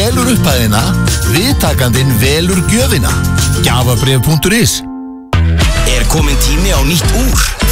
velur upphæðina, viðtakandinn velur gjöfina. Gjafabréf.is Er komin tími á nýtt úr?